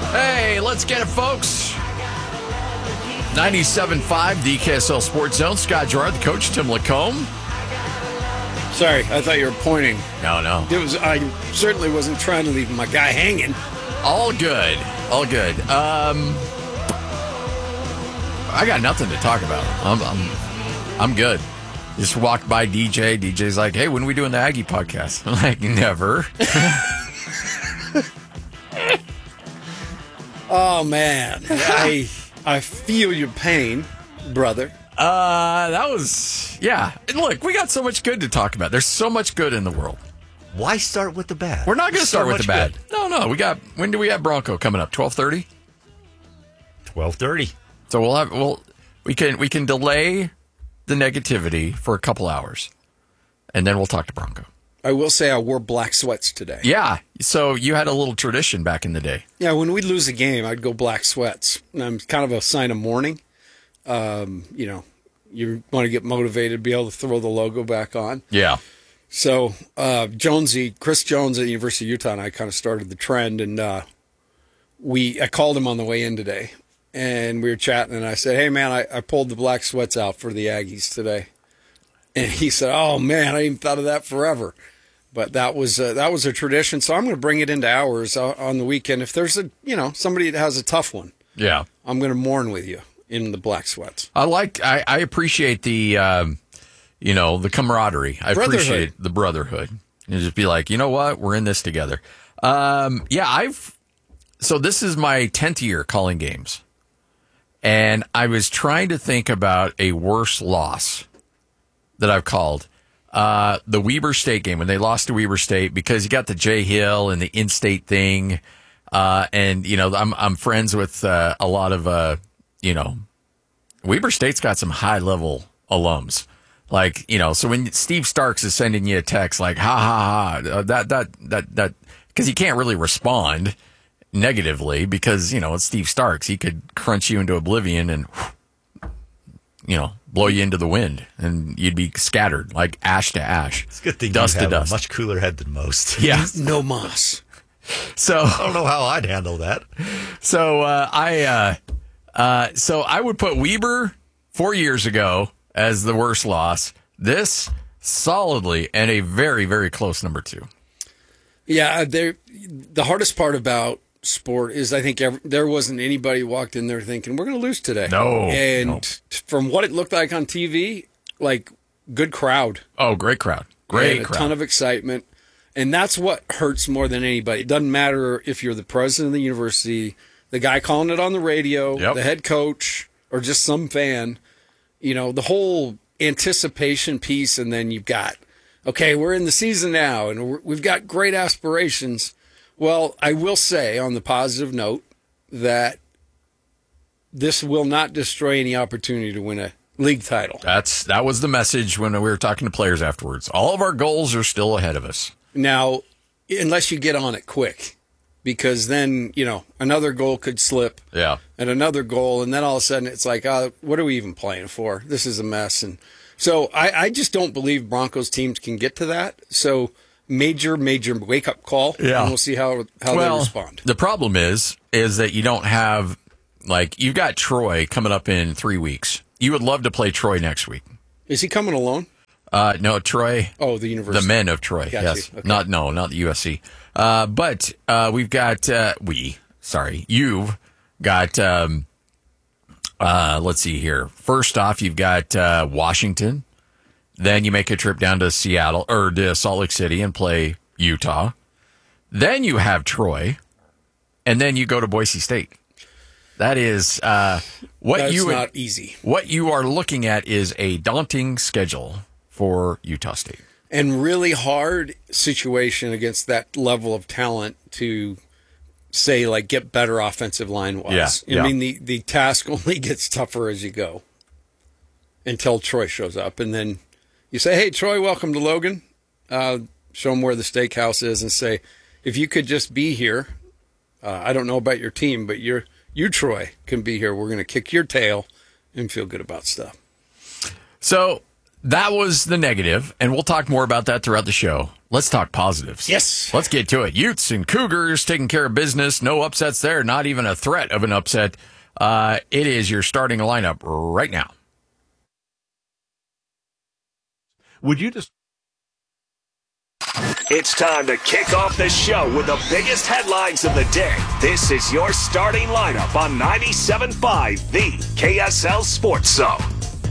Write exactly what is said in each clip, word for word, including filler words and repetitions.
Hey, let's get it, folks. ninety-seven point five, the K S L Sports Zone. Scott Gerard, the coach, Tim Lacombe. Sorry, I thought you were pointing. No, no. It was. I certainly wasn't trying to leave my guy hanging. All good. All good. Um, I got nothing to talk about. I'm, I'm, I'm good. Just walked by D J. D J's like, hey, when are we doing the Aggie podcast? I'm like, never. Oh, man. I I feel your pain, brother. Uh, that was, yeah. And look, we got so much good to talk about. There's so much good in the world. Why start with the bad? We're not going to So start with much the bad. good. No, no. We got, when do we have Bronco coming up? twelve thirty? twelve thirty. So we'll have, we'll, we can, we can delay the negativity for a couple hours, and then we'll talk to Bronco. I will say I wore black sweats today. Yeah. So you had a little tradition back in the day. Yeah, when we'd lose a game, I'd go black sweats. And I'm kind of a sign of mourning. Um, you know, you want to get motivated, be able to throw the logo back on. Yeah. So uh, Jonesy, Chris Jones at the University of Utah and I kind of started the trend, and uh, we I called him on the way in today, and we were chatting, and I said, hey, man, I, I pulled the black sweats out for the Aggies today. And he said, oh, man, I even thought of that forever. But that was uh, that was a tradition, so I'm going to bring it into ours uh, on the weekend. If there's a, you know, somebody that has a tough one, Yeah. I'm going to mourn with you in the black sweats. I like, I, I appreciate the, um, you know, the camaraderie. I Brotherhood. appreciate the brotherhood. And just be like, you know what? We're in this together. Um, yeah, I've, so this is my tenth year calling games. And I was trying to think about a worse loss that I've called. Uh, the Weber State game, when they lost to Weber State, because you got the Jay Hill and the in-state thing. Uh, and, you know, I'm, I'm friends with, uh, a lot of, uh, you know, Weber State's got some high-level alums. Like, you know, so when Steve Starks is sending you a text like, ha, ha, ha, uh, that, that, that, that, because you can't really respond negatively because, you know, it's Steve Starks. He could crunch you into oblivion and, you know, blow you into the wind and you'd be scattered like ash to ash. It's a good thing dust you to have dust. a much cooler head than most. Yeah. No moss. So I don't know how I'd handle that. So uh, I, uh, uh, so I would put Weber four years ago as the worst loss. This solidly and a very, very close number two. Yeah, there. The hardest part about sport is I think every, there wasn't anybody walked in there thinking we're going to lose today. No, and no. t- from what it looked like on T V, like good crowd, Oh, great crowd, great and a crowd. ton of excitement, and that's what hurts more than anybody. It doesn't matter if you're the president of the university, the guy calling it on the radio, Yep. the head coach, or just some fan. You know, the whole anticipation piece, and then you've got, okay, we're in the season now, and we're, we've got great aspirations. Well, I will say on the positive note that this will not destroy any opportunity to win a league title. That's that was the message when we were talking to players afterwards. All of our goals are still ahead of us. Now, unless you get on it quick, because then, you know, another goal could slip Yeah. and another goal, and then all of a sudden it's like, oh, what are we even playing for? This is a mess. And so I, I just don't believe Broncos teams can get to that. So major, major wake-up call, Yeah. and we'll see how, how well, they respond. The problem is, is that you don't have, like, you've got Troy coming up in three weeks. You would love to play Troy next week. Is he coming alone? Uh, no, Troy. Oh, the university. The men of Troy. Got yes. you. Okay. Not, no, not the U S C. Uh, but, uh, we've got, uh, we, sorry, you've got, um, uh, let's see here. First off, you've got, uh, Washington. Then you make a trip down to Seattle or to Salt Lake City and play Utah. Then you have Troy. And then you go to Boise State. That is, uh, what That's you would, not easy. what you are looking at is a daunting schedule for Utah State. And really hard situation against that level of talent to say, like, get better offensive line wise. Yeah, I yeah. mean, the, the task only gets tougher as you go until Troy shows up. And then you say, hey, Troy, welcome to Logan. Uh, show them where the steakhouse is and say, if you could just be here, uh, I don't know about your team, but you're, you, Troy, can be here. We're going to kick your tail and feel good about stuff. So that was the negative, and we'll talk more about that throughout the show. Let's talk positives. Yes. Let's get to it. Utes and Cougars taking care of business. No upsets there. Not even a threat of an upset. Uh, it is your starting lineup right now. Would you just... It's time to kick off the show with the biggest headlines of the day. This is your starting lineup on ninety-seven point five, the K S L Sports Zone.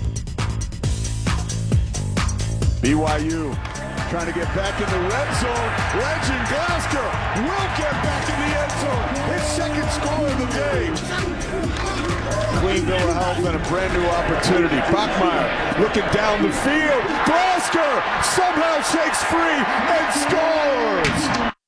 B Y U trying to get back in the red zone. Legend Glasgow will get back in the end zone. His second score of the day. Clean bill of health and a brand new opportunity. Bachmeier looking down the field. Glasgow somehow shakes free and scores.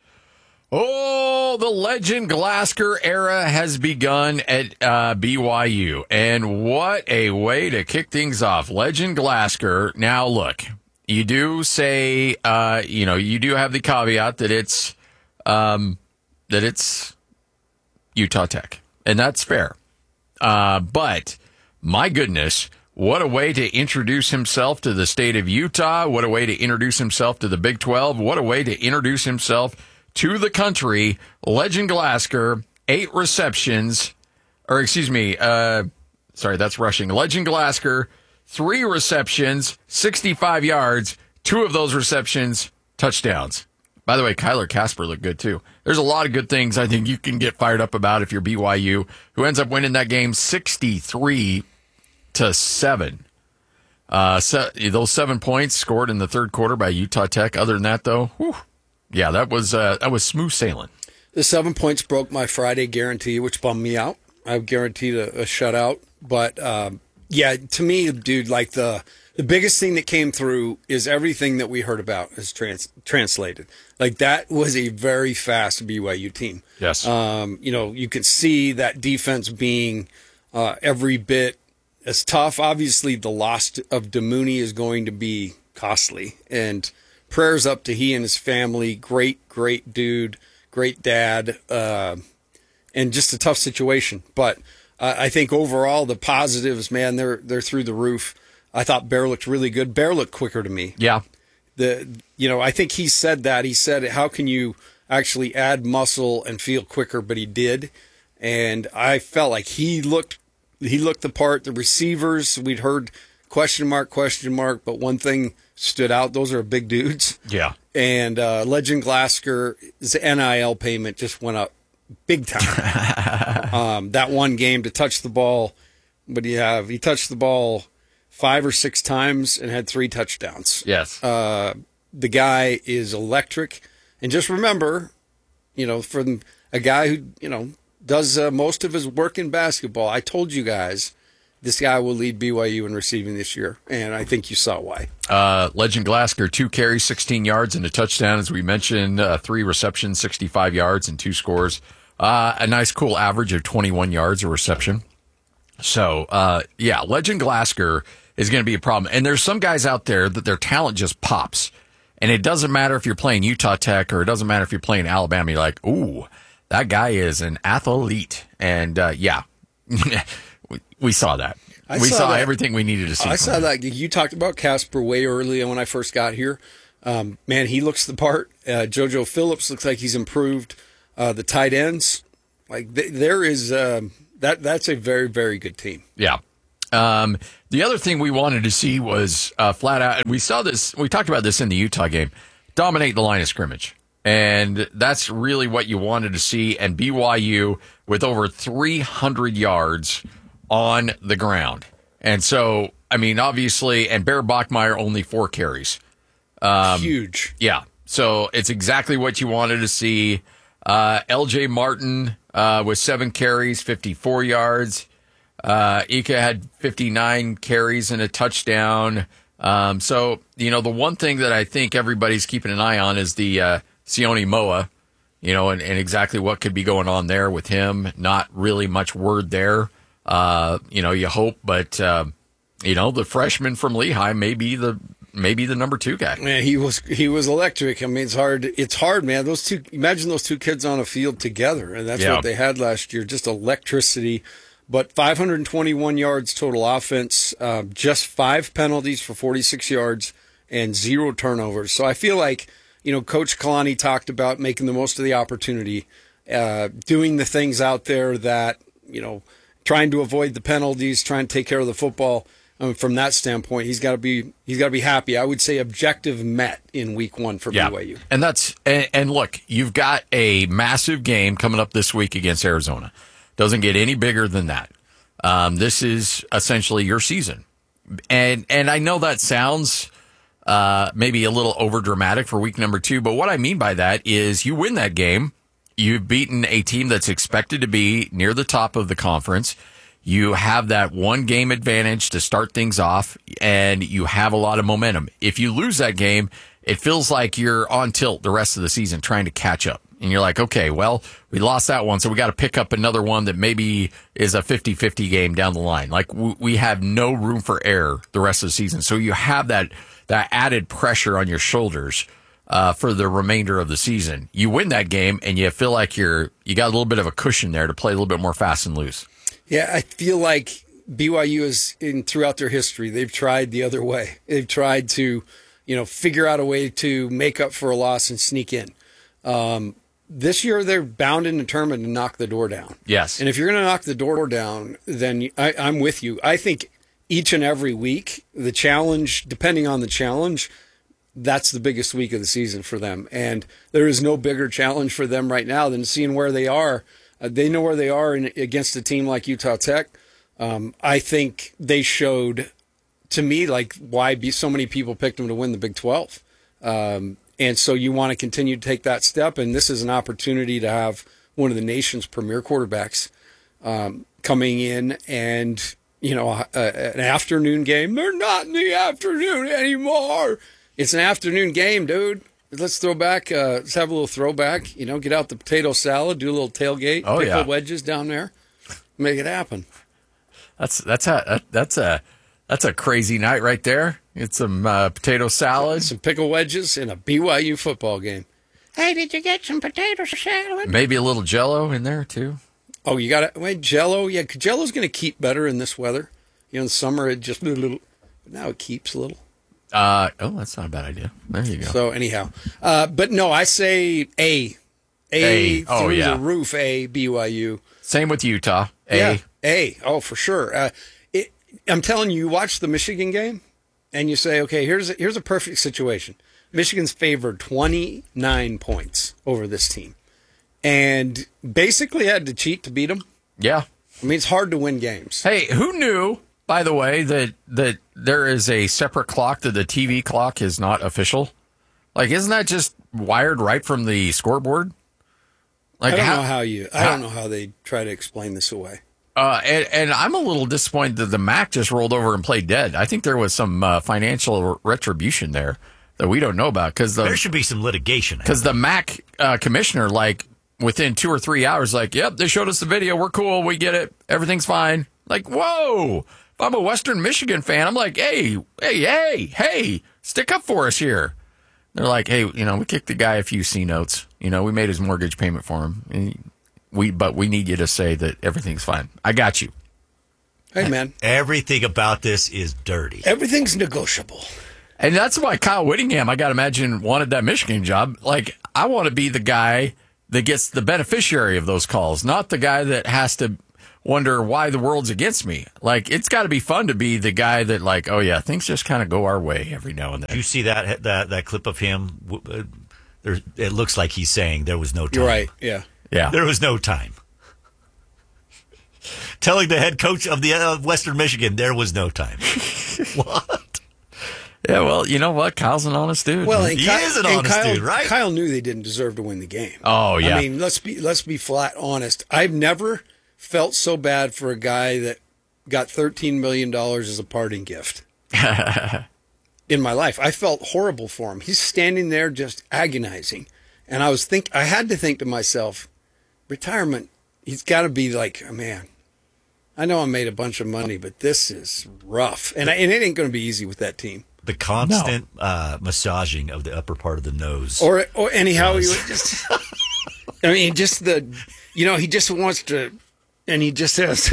Oh, the Legend Glasgow era has begun at uh, B Y U. And what a way to kick things off. Legend Glasgow. Now, look, you do say, uh, you know, you do have the caveat that it's, um, that it's Utah Tech. And that's fair. Uh, but, my goodness, what a way to introduce himself to the state of Utah. What a way to introduce himself to the Big twelve. What a way to introduce himself to the country. Legend Glasgow, eight receptions, or excuse me, uh, sorry, that's rushing. Legend Glasgow, three receptions, sixty-five yards, two of those receptions, touchdowns. By the way, Kyler Casper looked good too. There's a lot of good things I think you can get fired up about if you're B Y U, who ends up winning that game sixty-three to seven. Uh, so those seven points scored in the third quarter by Utah Tech. Other than that, though, whew, yeah, that was uh, that was smooth sailing. The seven points broke my Friday guarantee, which bummed me out. I guaranteed a, a shutout, but um, yeah, to me, dude, like the the biggest thing that came through is everything that we heard about is trans- translated. Like that was a very fast B Y U team. Yes, um, you know, you can see that defense being uh, every bit as tough. Obviously, the loss of Demooney is going to be costly, and prayers up to he and his family. Great, great dude, great dad, uh, and just a tough situation. But uh, I think overall the positives, man, they're they're through the roof. I thought Bear looked really good. Bear looked quicker to me. Yeah, the you know I think he said that. He said, "How can you actually add muscle and feel quicker?" But he did, and I felt like he looked. He looked the part. The receivers, we'd heard question mark, question mark, but one thing stood out. Those are big dudes. Yeah. And uh, Legend Glasgow's N I L payment just went up big time. um, that one game to touch the ball, what do you have? He touched the ball five or six times and had three touchdowns. Yes. Uh, the guy is electric. And just remember, you know, from a guy who, you know, does uh, most of his work in basketball. I told you guys this guy will lead B Y U in receiving this year, and I think you saw why. Uh, Legend Glasgow, two carries, sixteen yards, and a touchdown, as we mentioned, uh, three receptions, sixty-five yards, and two scores. Uh, a nice, cool average of twenty-one yards a reception. So, uh, yeah, Legend Glasgow is going to be a problem. And there's some guys out there that their talent just pops. And it doesn't matter if you're playing Utah Tech or it doesn't matter if you're playing Alabama. You're like, ooh, that guy is an athlete. And, uh, yeah, we, we saw that. I we saw, saw that. everything we needed to see. I saw him. that. You talked about Casper way early when I first got here. Um, man, he looks the part. Uh, JoJo Phillips looks like he's improved. Uh, the tight ends, like th- there is um, that. That's a very, very good team. Yeah. Um, the other thing we wanted to see was uh, flat out, and we saw this, we talked about this in the Utah game, dominate the line of scrimmage. And that's really what you wanted to see. And B Y U with over three hundred yards on the ground. And so, I mean, obviously, and Bear Bachmeier only four carries. Um, Huge. Yeah. So it's exactly what you wanted to see. Uh, L J Martin uh, with seven carries, fifty-four yards. Uh, Ika had fifty-nine carries and a touchdown. Um, so, you know, the one thing that I think everybody's keeping an eye on is the uh, Sione Moa, you know, and, and exactly what could be going on there with him. Not really much word there. Uh, you know, you hope, but, uh, you know, the freshman from Lehigh may be the maybe the number two guy. Man, he was he was electric. I mean, it's hard. It's hard, man. Those two. Imagine those two kids on a field together, and that's Yeah. what they had last year. Just electricity. but five hundred twenty-one yards total offense, uh, just five penalties for forty-six yards, and zero turnovers. So I feel like, you know, Coach Kalani talked about making the most of the opportunity, uh, doing the things out there that, you know, trying to avoid the penalties, trying to take care of the football. Um, from that standpoint, he's got to be he's got to be happy. I would say objective met in week one for yeah. B Y U. And that's and, and look, you've got a massive game coming up this week against Arizona. Doesn't get any bigger than that. Um, this is essentially your season, and and I know that sounds uh, maybe a little over dramatic for week number two, but what I mean by that is you win that game, you've beaten a team that's expected to be near the top of the conference. You have that one game advantage to start things off, and you have a lot of momentum. If you lose that game, it feels like you're on tilt the rest of the season trying to catch up. And you're like, okay, well, we lost that one, so we got to pick up another one that maybe is a fifty-fifty game down the line. Like, we have no room for error the rest of the season. So you have that that added pressure on your shoulders uh, for the remainder of the season. You win that game, and you feel like you're you got a little bit of a cushion there to play a little bit more fast and loose. Yeah, I feel like B Y U is in throughout their history, they've tried the other way. They've tried to, you know, figure out a way to make up for a loss and sneak in. Um, this year, they're bound and determined to knock the door down. Yes. And if you're going to knock the door down, then I, I'm with you. I think each and every week, the challenge, depending on the challenge, that's the biggest week of the season for them. And there is no bigger challenge for them right now than seeing where they are. Uh, they know where they are in, against a team like Utah Tech. Um, I think they showed, to me, like why be, so many people picked them to win the Big twelve. Um, and so you want to continue to take that step, and this is an opportunity to have one of the nation's premier quarterbacks um, coming in and, you know, a, a, an afternoon game. They're not in the afternoon anymore. It's an afternoon game, dude. Let's throw back. Uh, let's have a little throwback. You know, get out the potato salad, do a little tailgate, oh, pickle yeah. wedges down there, make it happen. That's that's a that's a that's a crazy night right there. Get some uh, potato salad, some pickle wedges, and a B Y U football game. Hey, did you get some potato salad? Maybe a little Jello in there too. Oh, you got to wait. Jello, yeah, Jello's going to keep better in this weather. You know, in the summer it just a little. But now it keeps a little. Uh, oh, that's not a bad idea. There you go. So anyhow, uh, but no, I say A, A, A. through Oh, yeah. the roof. A B Y U. Same with Utah. A. Yeah, A. Oh, for sure. Uh, it, I'm telling you, you watch the Michigan game, and you say, okay, here's a, here's a perfect situation. Michigan's favored twenty-nine points over this team, and basically had to cheat to beat them. Yeah. I mean, it's hard to win games. Hey, who knew, by the way, that that there is a separate clock, that the T V clock is not official? Like, isn't that just wired right from the scoreboard? Like, I don't how, know how you. I how- don't know how they try to explain this away. Uh, and, and I'm a little disappointed that the M A C just rolled over and played dead. I think there was some uh, financial retribution there that we don't know about, because the There should be some litigation. because the M A C uh, commissioner, like within two or three hours, like, yep, they showed us the video. We're cool. We get it. Everything's fine. Like, whoa. If I'm a Western Michigan fan, I'm like, hey, hey, hey, hey, stick up for us here. They're like, hey, you know, we kicked the guy a few C notes. You know, we made his mortgage payment for him. And we, but we need you to say that everything's fine. I got you. Hey, man, Everything about this is dirty. everything's negotiable. And that's why Kyle Whittingham, I got to imagine, wanted that Michigan job. Like, I want to be the guy that gets the beneficiary of those calls, not the guy that has to wonder why the world's against me. Like, it's got to be fun to be the guy that, like, oh, yeah, things just kind of go our way every now and Did then. you see that that that clip of him? W- uh, There, it looks like he's saying there was no time. You're right. Yeah. Yeah. There was no time. Telling the head coach of the uh, Western Michigan there was no time. What? Yeah, well, you know what? Kyle's an honest dude. Well, and He Ky- is an and honest Kyle, dude, right? Kyle knew they didn't deserve to win the game. Oh, yeah. I mean, let's be let's be flat honest. I've never felt so bad for a guy that got thirteen million dollars as a parting gift in my life. I felt horrible for him. He's standing there just agonizing, and I was think I had to think to myself, retirement. He's got to be like, oh, man. I know I made a bunch of money, but this is rough, and, I, and it ain't going to be easy with that team. The constant uh, massaging of the upper part of the nose. Or, or anyhow, he would just. I mean, just the, you know, he just wants to and he just says,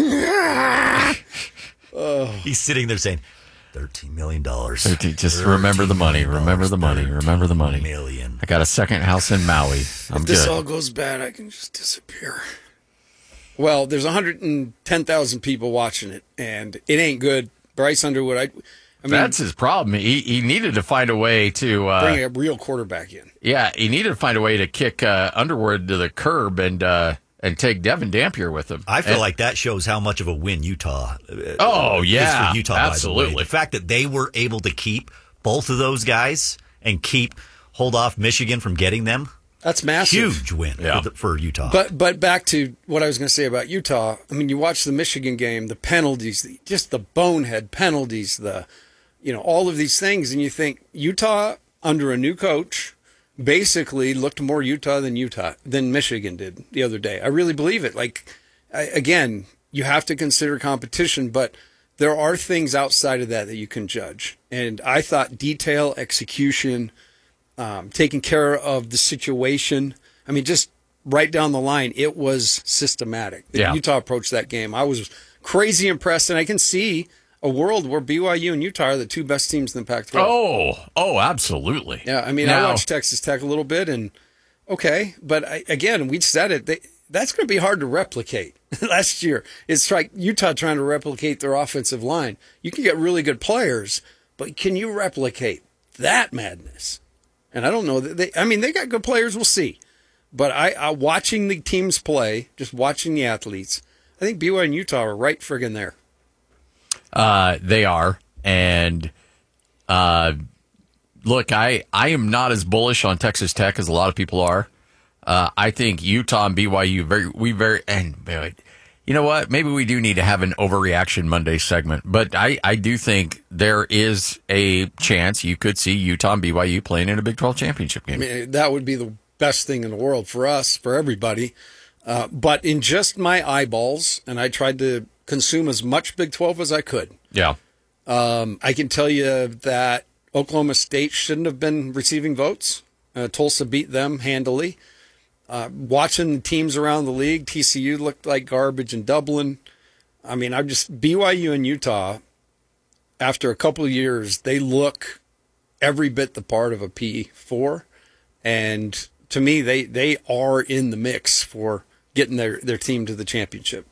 He's sitting there saying, thirteen million dollars. Just remember the money. Remember the money. Remember the money. Million. I got a second house in Maui. I'm if this good. all goes bad, I can just disappear. Well, there's one hundred ten thousand people watching it, and it ain't good. Bryce Underwood, I, I mean, That's his problem. He he needed to find a way to uh, bring a real quarterback in. Yeah, he needed to find a way to kick uh, Underwood to the curb and uh, and take Devin Dampier with him. I feel and, like that shows how much of a win Utah uh, Oh, yeah, is for Utah, absolutely. by the way. The fact that they were able to keep both of those guys and keep hold off Michigan from getting them, That's massive. huge win Yeah. for, the, for Utah. But but back to what I was going to say about Utah. I mean, you watch the Michigan game, the penalties, the, just the bonehead penalties, the you know all of these things, and you think Utah under a new coach basically looked more Utah than Utah than Michigan did the other day. I really believe it. Like I, again, you have to consider competition, but there are things outside of that that you can judge. And I thought detail, execution, um, taking care of the situation. I mean, just right down the line, it was systematic. The Yeah. Utah approached that game. I was crazy impressed, and I can see a world where B Y U and Utah are the two best teams in the Pac twelve. Oh, oh, absolutely. Yeah, I mean, Now- I watched Texas Tech a little bit, and okay, but I, again, we said it. They, that's going to be hard to replicate. Last year, it's like Utah trying to replicate their offensive line. You can get really good players, but can you replicate that madness? And I don't know that they. I mean, they got good players. We'll see. But I, I watching the teams play, just watching the athletes, I think B Y U and Utah are right friggin' there. Uh, they are. And uh, look, I, I am not as bullish on Texas Tech as a lot of people are. Uh, I think Utah and B Y U, very, we very, and you know what? Maybe we do need to have an overreaction Monday segment. But I, I do think there is a chance you could see Utah and B Y U playing in a Big twelve championship game. I mean, that would be the best thing in the world for us, for everybody. Uh, but in just my eyeballs, and I tried to consume as much Big twelve as I could. Yeah. Um, I can tell you that Oklahoma State shouldn't have been receiving votes. Uh, Tulsa beat them handily. Uh, watching the teams around the league, T C U looked like garbage in Dublin. I mean, I'm just B Y U and Utah. After a couple of years, they look every bit the part of a P four, and to me, they they are in the mix for getting their, their team to the championship.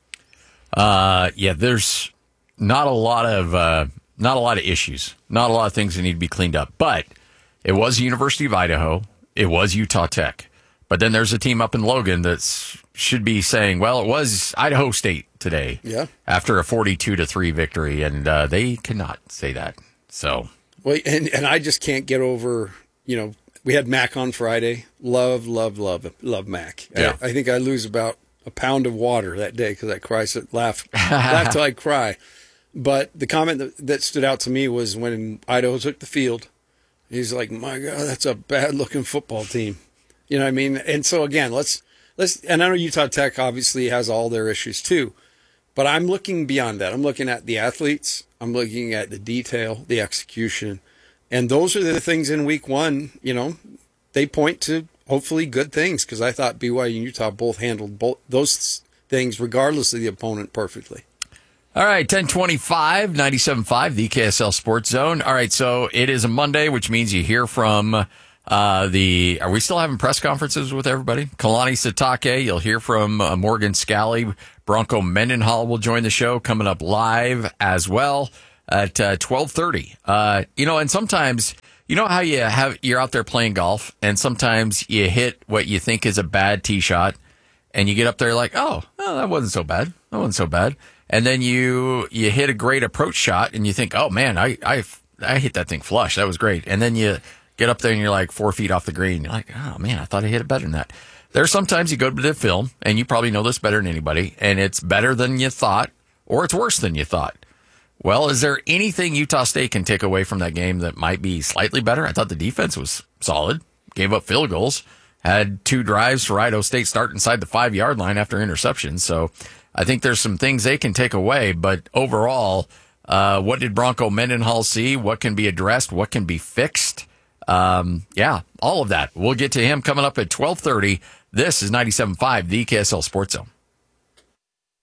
Uh, yeah, there's not a lot of uh, not a lot of issues, not a lot of things that need to be cleaned up. But it was the University of Idaho, it was Utah Tech, but then there's a team up in Logan that should be saying, well, it was Idaho State today, Yeah. after a forty-two to three victory, and uh, they cannot say that. So, Well, and and I just can't get over. You know, we had Mac on Friday. Love, love, love, love Mac. Yeah. I, I think I lose about a pound of water that day because I cry, so laugh, laugh till I cry. But the comment that, that stood out to me was when Idaho took the field. He's like, "My God, that's a bad-looking football team." You know what I mean? And so again, let's let's. And I know Utah Tech obviously has all their issues too, but I'm looking beyond that. I'm looking at the athletes. I'm looking at the detail, the execution, and those are the things in Week One. You know, they point to hopefully good things because I thought B Y U and Utah both handled both those things, regardless of the opponent, perfectly. all right, ten twenty-five, ninety-seven point five, the K S L Sports Zone. All right, so it is a Monday, which means you hear from uh, the, are we still having press conferences with everybody? Kalani Sitake, you'll hear from uh, Morgan Scally. Bronco Mendenhall will join the show coming up live as well at uh, twelve thirty. Uh, you know, and sometimes, you know how you have, you're out there playing golf and sometimes you hit what you think is a bad tee shot and you get up there like, oh, oh that wasn't so bad. That wasn't so bad. And then you you hit a great approach shot, and you think, "Oh man, I I I hit that thing flush. That was great." And then you get up there, and you're like four feet off the green. You're like, "Oh man, I thought I hit it better than that." There's sometimes you go to the film, and you probably know this better than anybody, and it's better than you thought, or it's worse than you thought. Well, is there anything Utah State can take away from that game that might be slightly better? I thought the defense was solid, gave up field goals, had two drives for Idaho State start inside the five yard line after interceptions. So I think there's some things they can take away, but overall, uh, what did Bronco Mendenhall see? What can be addressed? What can be fixed? Um, yeah, all of that. We'll get to him coming up at twelve thirty. This is ninety-seven point five, the K S L Sports Zone.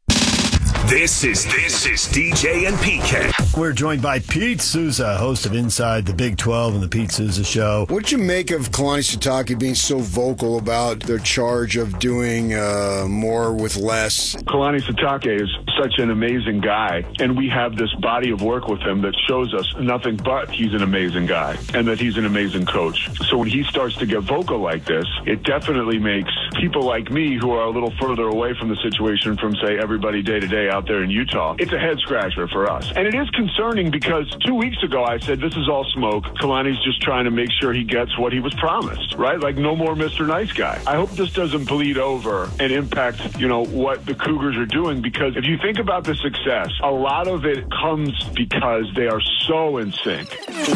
This is this is D J and P K. We're joined by Pete Souza, host of Inside the Big twelve and the Pete Souza Show. What you make of Kalani Sitake being so vocal about their charge of doing uh, more with less? Kalani Sitake is such an amazing guy, and we have this body of work with him that shows us nothing but he's an amazing guy and that he's an amazing coach. So when he starts to get vocal like this, it definitely makes people like me who are a little further away from the situation from, say, everybody day to day out there in Utah, it's a head scratcher for us. And it is concerning because two weeks ago I said this is all smoke. Kalani's just trying to make sure he gets what he was promised, right? Like no more Mister Nice Guy. I hope this doesn't bleed over and impact, you know, what the Cougars are doing, because if you think about the success, a lot of it comes because they are so in sync.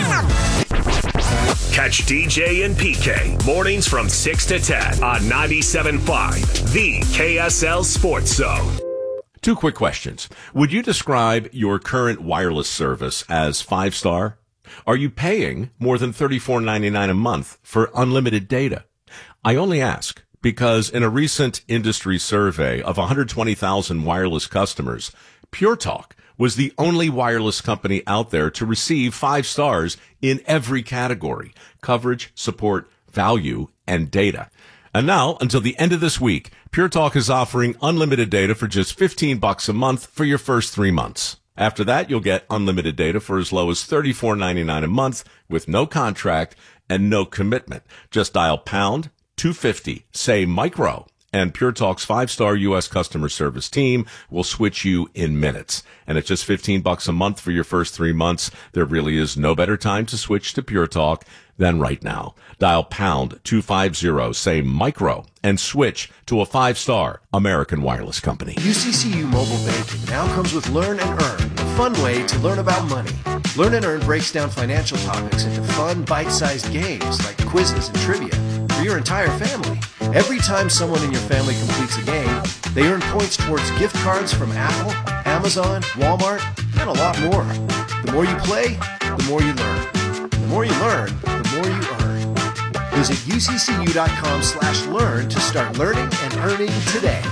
Catch D J and P K mornings from six to ten on ninety-seven point five, the K S L Sports Zone. Two quick questions. Would you describe your current wireless service as five-star? Are you paying more than thirty-four ninety-nine a month for unlimited data? I only ask because in a recent industry survey of one hundred twenty thousand wireless customers, Pure Talk was the only wireless company out there to receive five stars in every category: coverage, support, value, and data. And now, until the end of this week, Pure Talk is offering unlimited data for just fifteen bucks a month for your first three months. After that, you'll get unlimited data for as low as thirty-four ninety-nine a month with no contract and no commitment. Just dial pound two fifty, say micro, and Pure Talk's five-star U S customer service team will switch you in minutes. And at just fifteen bucks a month for your first three months, there really is no better time to switch to Pure Talk than right now. Dial pound two fifty, say micro, and switch to a five-star American wireless company. U C C U Mobile Banking now comes with Learn and Earn, a fun way to learn about money. Learn and Earn breaks down financial topics into fun, bite-sized games like quizzes and trivia for your entire family. Every time someone in your family completes a game, they earn points towards gift cards from Apple, Amazon, Walmart, and a lot more. The more you play, the more you learn. The more you learn, the more you earn. Visit uccu.com slash learn to start learning and earning today.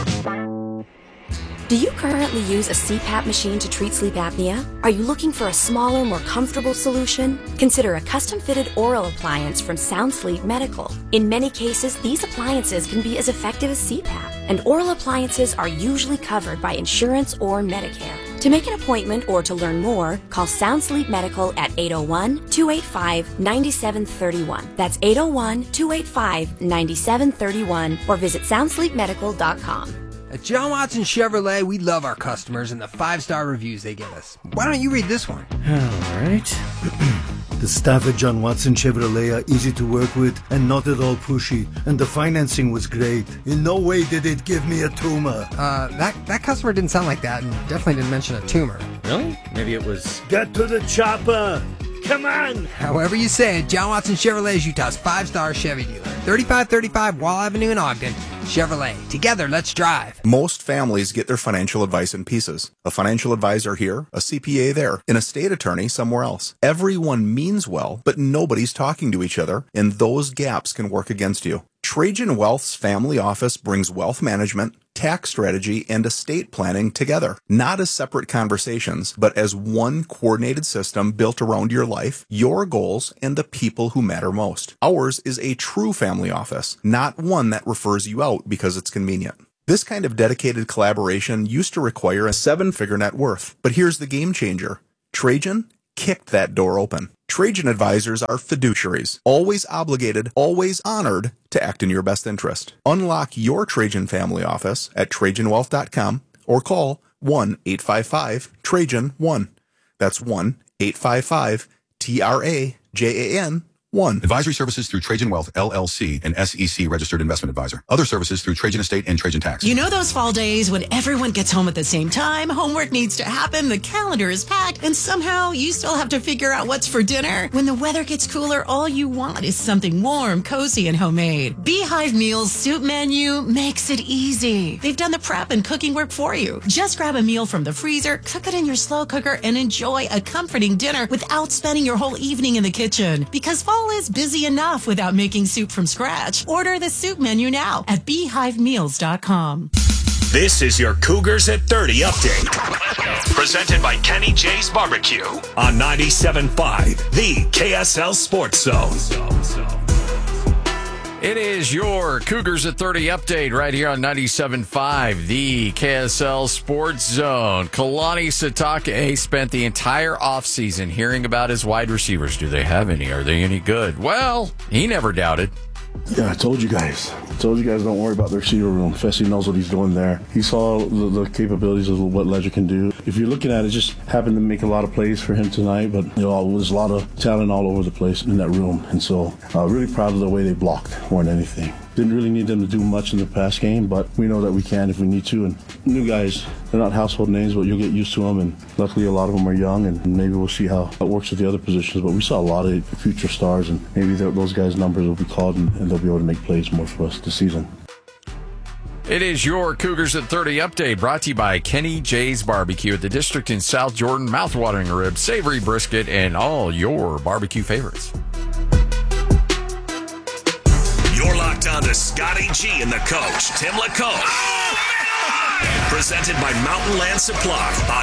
Do you currently use a C PAP machine to treat sleep apnea? Are you looking for a smaller, more comfortable solution? Consider a custom-fitted oral appliance from Sound Sleep Medical. In many cases, these appliances can be as effective as C PAP, and oral appliances are usually covered by insurance or Medicare. To make an appointment or to learn more, call Sound Sleep Medical at eight oh one, two eight five, nine seven three one. That's eight oh one, two eight five, nine seven three one, or visit sound sleep medical dot com. At John Watson Chevrolet, we love our customers and the five-star reviews they give us. Why don't you read this one? All right. The staff at John Watson Chevrolet are easy to work with and not at all pushy, and the financing was great. In no way did it give me a tumor. Uh, that, that customer didn't sound like that and definitely didn't mention a tumor. Really? Maybe it was... Get to the chopper! Come on! However you say it, John Watson Chevrolet is Utah's five-star Chevy dealer. thirty-five thirty-five Wall Avenue in Ogden. Chevrolet. Together, let's drive. Most families get their financial advice in pieces. A financial advisor here, a C P A there, an estate attorney somewhere else. Everyone means well, but nobody's talking to each other, and those gaps can work against you. Trajan Wealth's family office brings wealth management, tax strategy, and estate planning together, not as separate conversations, but as one coordinated system built around your life, your goals, and the people who matter most. Ours is a true family office, not one that refers you out because it's convenient. This kind of dedicated collaboration used to require a seven-figure net worth, but here's the game changer. Trajan kicked that door open. Trajan advisors are fiduciaries, always obligated, always honored to act in your best interest. Unlock your Trajan family office at trajan wealth dot com or call one eight five five Trajan one. That's one eight five five T R A J A N one. Advisory services through Trajan Wealth, L L C, an S E C registered investment advisor. Other services through Trajan Estate and Trajan Tax. You know those fall days when everyone gets home at the same time, homework needs to happen, the calendar is packed, and somehow you still have to figure out what's for dinner? When the weather gets cooler, all you want is something warm, cozy, and homemade. Beehive Meals soup menu makes it easy. They've done the prep and cooking work for you. Just grab a meal from the freezer, cook it in your slow cooker, and enjoy a comforting dinner without spending your whole evening in the kitchen. Because fall is busy enough without making soup from scratch. Order the soup menu now at beehive meals dot com. This is your Cougars at thirty update. Presented by Kenny J's Barbecue on ninety-seven point five, the K S L Sports Zone. It is your Cougars at thirty update right here on ninety-seven point five, the K S L Sports Zone. Kalani Sitake spent the entire offseason hearing about his wide receivers. Do they have any? Are they any good? Well, he never doubted. Yeah, I told you guys. I told you guys don't worry about the receiver room. Fessy knows what he's doing there. He saw the, the capabilities of what Ledger can do. If you're looking at it, just happened to make a lot of plays for him tonight, but you know, there's a lot of talent all over the place in that room. And so uh, really proud of the way they blocked more than anything. Didn't really need them to do much in the pass game, but we know that we can if we need to. And new guys, they're not household names, but you'll get used to them. And luckily, a lot of them are young, and maybe we'll see how it works with the other positions. But we saw a lot of future stars, and maybe those guys' numbers will be called, and, and they'll be able to make plays more for us this season. It is your Cougars at thirty update, brought to you by Kenny J's Barbecue at the District in South Jordan. Mouth-watering ribs, savory brisket, and all your barbecue favorites. You're locked on to Scotty G and the coach, Tim LaCoche. Presented by Mountain Land Supply.